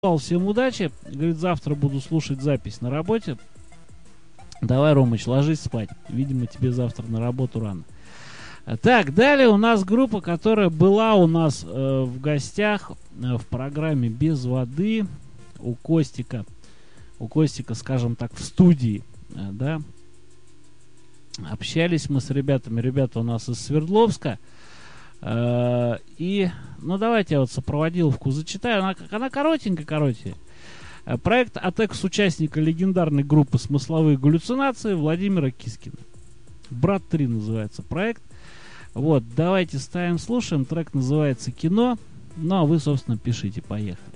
Всем удачи. Говорит, завтра буду слушать запись на работе. Давай, Ромыч, ложись спать. Видимо, тебе завтра на работу рано. Так, далее у нас группа, которая была у нас в гостях в программе «Без воды» у Костика. У Костика, скажем так, в студии. Да. Общались мы с ребятами. Ребята у нас из Свердловска. И, ну, давайте я вот сопроводиловку зачитаю. Она коротенькая. Проект от экс-участника легендарной группы «Смысловые галлюцинации» Владимира Кискина. «Брат 3» называется проект. Вот, давайте ставим, слушаем. Трек называется «Кино». Ну, а вы, собственно, пишите. Поехали.